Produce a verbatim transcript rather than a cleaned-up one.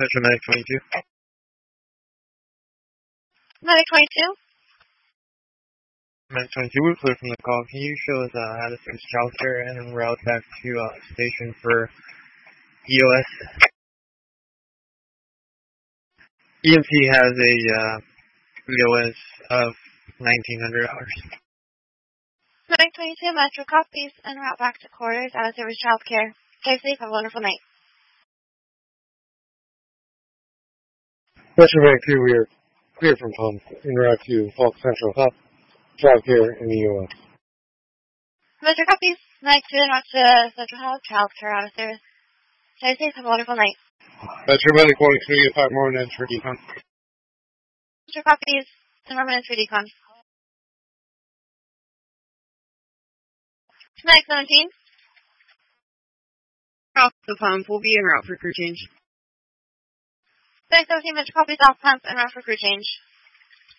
Metro Medic twenty-two. Medic twenty-two. Medic twenty-two, we're clear from the call. Can you show us uh, how to fix childcare and en route back to uh, station for E O S? E M T has a uh, E O S of nineteen hundred hours. Medic twenty-two, Metro copies en route back to quarters out of service childcare. Stay safe, have a wonderful night. Metro Medic two, we are clear from home. En route to Falk Central Hub, childcare and E O S. Metro copies, Medic two en route to Central Hub, childcare out of service. Stay safe, have a wonderful night. Metro Medic one three, five more minutes for decon. Metro copies, ten more minutes for decon. Medic seventeen. Off the pump, we'll be en route for crew change. Medic seventeen, Metro copies off pump en route for crew change.